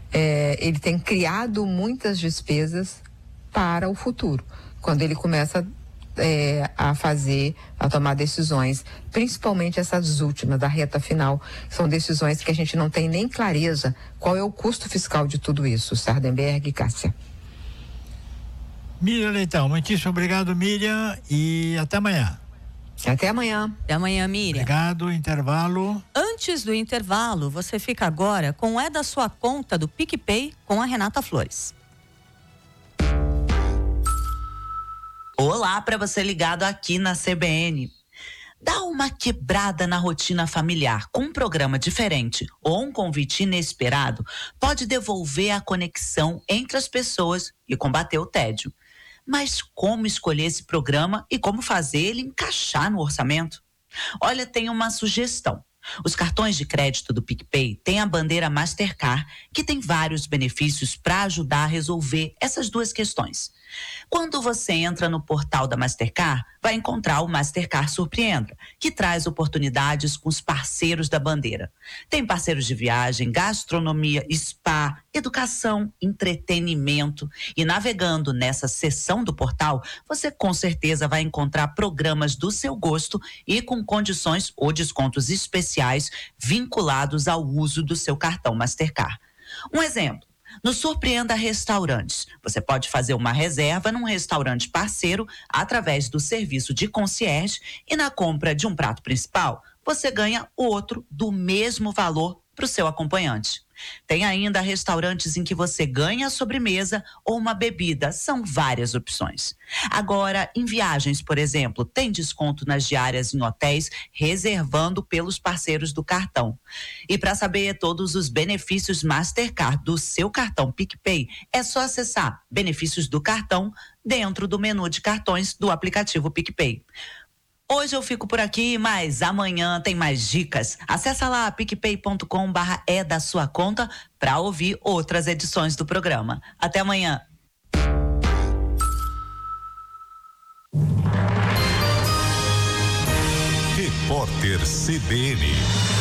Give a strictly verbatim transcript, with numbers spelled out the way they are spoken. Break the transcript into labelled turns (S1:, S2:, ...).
S1: é, ele tem criado muitas despesas para o futuro, quando ele começa é, a fazer, a tomar decisões, principalmente essas últimas, da reta final, são decisões que a gente não tem nem clareza qual é o custo fiscal de tudo isso. Sardenberg e Cássia.
S2: Miriam Leitão, muitíssimo obrigado, Miriam, e até amanhã.
S1: Até amanhã.
S3: Até amanhã, Miriam.
S2: Obrigado, intervalo.
S3: Antes do intervalo, você fica agora com o É da Sua Conta do PicPay com a Renata Flores.
S4: Olá para você ligado aqui na C B N. Dá uma quebrada na rotina familiar com um programa diferente ou um convite inesperado pode devolver a conexão entre as pessoas e combater o tédio. Mas como escolher esse programa e como fazer ele encaixar no orçamento? Olha, tem uma sugestão. Os cartões de crédito do PicPay têm a bandeira Mastercard, que tem vários benefícios para ajudar a resolver essas duas questões. Quando você entra no portal da Mastercard, vai encontrar o Mastercard Surpreenda, que traz oportunidades com os parceiros da bandeira. Tem parceiros de viagem, gastronomia, spa, educação, entretenimento. E navegando nessa seção do portal, você com certeza vai encontrar programas do seu gosto e com condições ou descontos especiais vinculados ao uso do seu cartão Mastercard. Um exemplo. No Surpreenda Restaurantes, você pode fazer uma reserva num restaurante parceiro através do serviço de concierge e na compra de um prato principal, você ganha outro do mesmo valor para o seu acompanhante. Tem ainda restaurantes em que você ganha a sobremesa ou uma bebida, são várias opções. Agora, em viagens, por exemplo, tem desconto nas diárias em hotéis, reservando pelos parceiros do cartão. E para saber todos os benefícios Mastercard do seu cartão PicPay, é só acessar Benefícios do Cartão dentro do menu de cartões do aplicativo PicPay. Hoje eu fico por aqui, mas amanhã tem mais dicas. Acesse lá picpay ponto com barra é da sua conta para ouvir outras edições do programa. Até amanhã.
S5: Repórter C B N.